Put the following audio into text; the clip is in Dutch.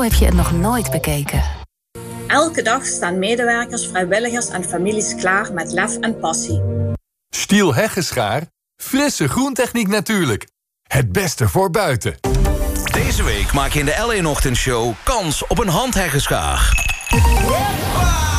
Zo heb je het nog nooit bekeken. Elke dag staan medewerkers, vrijwilligers en families klaar met lef en passie. Stiel heggeschaar, frisse groentechniek natuurlijk. Het beste voor buiten. Deze week maak je in de L1 Ochtendshow kans op een handheggeschaar.